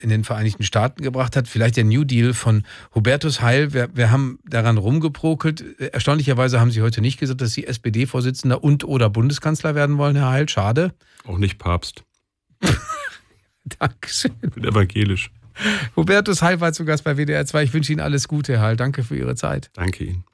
in den Vereinigten Staaten gebracht hat. Vielleicht der New Deal von Hubertus Heil. Wir haben daran rumgeprokelt. Erstaunlicherweise haben Sie heute nicht gesagt, dass Sie SPD-Vorsitzender und/oder Bundeskanzler werden wollen, Herr Heil. Schade. Auch nicht Papst. Dankeschön. Ich bin evangelisch. Hubertus Heil war zu Gast bei WDR 2. Ich wünsche Ihnen alles Gute, Herr Heil. Danke für Ihre Zeit. Danke Ihnen.